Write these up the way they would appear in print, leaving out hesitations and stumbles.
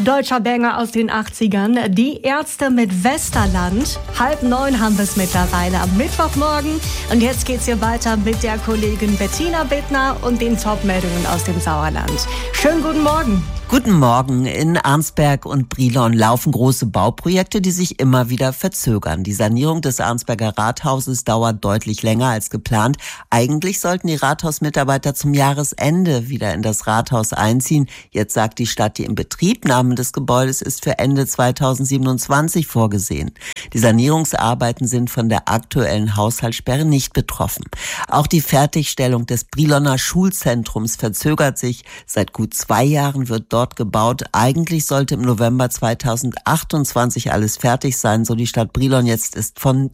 Deutscher Banger aus den 80ern. Die Ärzte mit Westerland. 8:30 haben wir es mittlerweile am Mittwochmorgen. Und jetzt geht's hier weiter mit der Kollegin Bettina Bittner und den Top-Meldungen aus dem Sauerland. Schönen guten Morgen. Guten Morgen. In Arnsberg und Brilon laufen große Bauprojekte, die sich immer wieder verzögern. Die Sanierung des Arnsberger Rathauses dauert deutlich länger als geplant. Eigentlich sollten die Rathausmitarbeiter zum Jahresende wieder in das Rathaus einziehen. Jetzt sagt die Stadt, die Inbetriebnahme des Gebäudes ist für Ende 2027 vorgesehen. Die Sanierungsarbeiten sind von der aktuellen Haushaltssperre nicht betroffen. Auch die Fertigstellung des Briloner Schulzentrums verzögert sich. Seit gut 2 Jahren wird dort gebaut. Eigentlich sollte im November 2028 alles fertig sein, so die Stadt Brilon. Jetzt ist von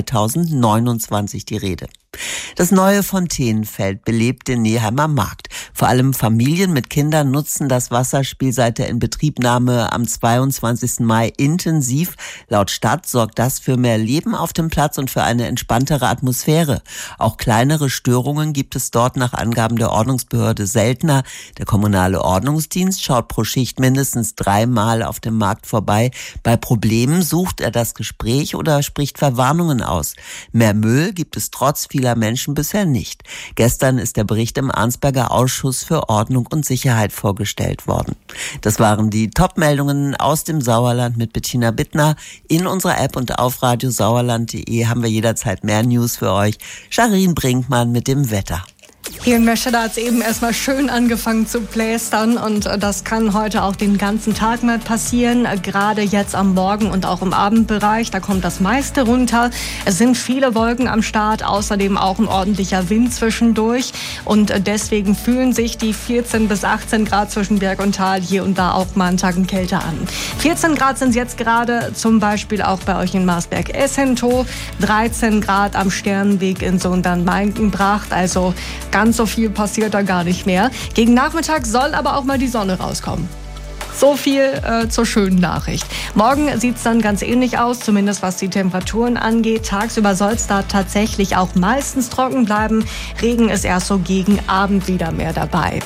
2029 die Rede. Das neue Fontänenfeld belebt den Neeheimer Markt. Vor allem Familien mit Kindern nutzen das Wasserspiel seit der Inbetriebnahme am 22. Mai intensiv. Laut Stadt sorgt das für mehr Leben auf dem Platz und für eine entspanntere Atmosphäre. Auch kleinere Störungen gibt es dort nach Angaben der Ordnungsbehörde seltener. Der kommunale Ordnungsdienst schaut pro Schicht mindestens 3-mal auf dem Markt vorbei. Bei Problemen sucht er das Gespräch oder spricht Verwarnungen aus. Mehr Müll gibt es trotz vieler Menschen bisher nicht. Gestern ist der Bericht im Arnsberger Ausschuss für Ordnung und Sicherheit vorgestellt worden. Das waren die Top-Meldungen aus dem Sauerland mit Bettina Bittner. In unserer App und auf radiosauerland.de haben wir jederzeit mehr News für euch. Sharin Brinkmann mit dem Wetter. Hier in Meschede hat es eben erstmal schön angefangen zu plästern und das kann heute auch den ganzen Tag mal passieren. Gerade jetzt am Morgen und auch im Abendbereich, da kommt das meiste runter. Es sind viele Wolken am Start, außerdem auch ein ordentlicher Wind zwischendurch und deswegen fühlen sich die 14 bis 18 Grad zwischen Berg und Tal hier und da auch mal einen Tacken kälter an. 14 Grad sind es jetzt gerade zum Beispiel auch bei euch in Marsberg-Essentow, 13 Grad am Sternenweg in Sundern-Meinkenbracht, also ganz so viel passiert da gar nicht mehr. Gegen Nachmittag soll aber auch mal die Sonne rauskommen. So viel zur schönen Nachricht. Morgen sieht es dann ganz ähnlich aus, zumindest was die Temperaturen angeht. Tagsüber soll es da tatsächlich auch meistens trocken bleiben. Regen ist erst so gegen Abend wieder mehr dabei.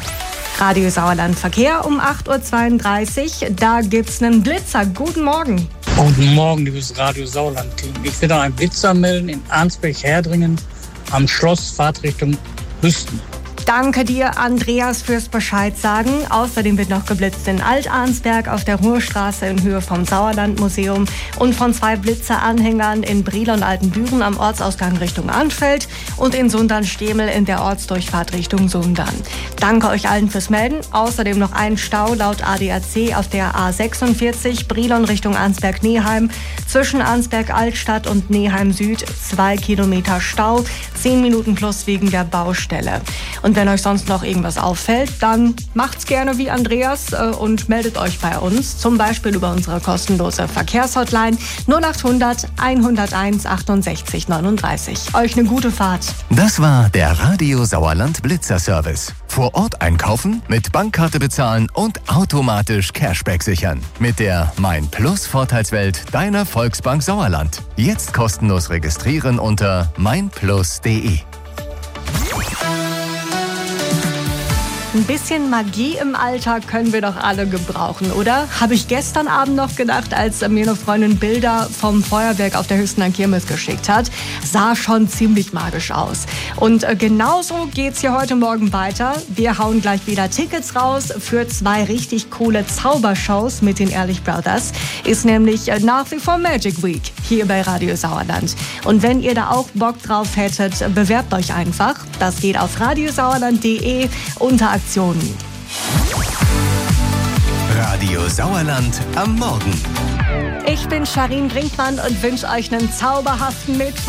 Radio Sauerland Verkehr um 8:32 Uhr. Da gibt's einen Blitzer. Guten Morgen. Guten Morgen, liebes Radio Sauerland-Team. Ich will da einen Blitzer melden in Arnsberg-Herdringen am Schloss, Fahrtrichtung Hüsten. Danke dir, Andreas, fürs Bescheid sagen. Außerdem wird noch geblitzt in Alt-Arnsberg auf der Ruhrstraße in Höhe vom Sauerlandmuseum und von 2 Blitzeranhängern in Brilon Altenbüren am Ortsausgang Richtung Anfeld und in Sundern-Stemel in der Ortsdurchfahrt Richtung Sundern. Danke euch allen fürs Melden. Außerdem noch ein Stau laut ADAC auf der A46 Brilon Richtung Arnsberg-Neheim zwischen Arnsberg-Altstadt und Neheim Süd 2 Kilometer Stau, 10 Minuten plus wegen der Baustelle. Und wenn euch sonst noch irgendwas auffällt, dann macht's gerne wie Andreas und meldet euch bei uns. Zum Beispiel über unsere kostenlose Verkehrshotline 0800 101 68 39. Euch eine gute Fahrt. Das war der Radio Sauerland Blitzer Service. Vor Ort einkaufen, mit Bankkarte bezahlen und automatisch Cashback sichern. Mit der Mein Plus Vorteilswelt deiner Volksbank Sauerland. Jetzt kostenlos registrieren unter meinplus.de. Ein bisschen Magie im Alltag können wir doch alle gebrauchen, oder? Habe ich gestern Abend noch gedacht, als mir eine Freundin Bilder vom Feuerwerk auf der Hüstener Kirmes geschickt hat. Sah schon ziemlich magisch aus. Und genauso geht's hier heute Morgen weiter. Wir hauen gleich wieder Tickets raus für 2 richtig coole Zaubershows mit den Ehrlich Brothers. Ist nämlich nach wie vor Magic Week hier bei Radio Sauerland. Und wenn ihr da auch Bock drauf hättet, bewerbt euch einfach. Das geht auf radiosauerland.de unter Aktionen. Radio Sauerland am Morgen. Ich bin Sharin Brinkmann und wünsche euch einen zauberhaften Mittwoch.